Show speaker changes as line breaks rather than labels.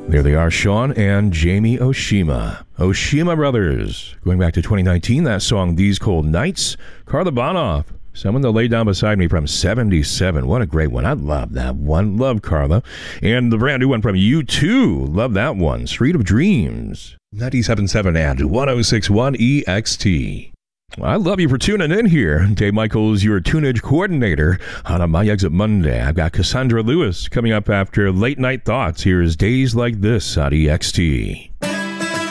There they are, Sean and Jamie Oshima. Oshima Brothers. Going back to 2019, that song, These Cold Nights. Carla Bonoff, Someone to Lay Down Beside Me from 77. What a great one. I love that one. Love Carla. And the brand new one from U2. Love that one. Street of Dreams. 97.7 and 106.1 EXT. I love you for tuning in here. Dave Michaels, your tunage coordinator on a My Exit Monday. I've got Cassandra Lewis coming up after Late Night Thoughts. Here's Days Like This on EXT.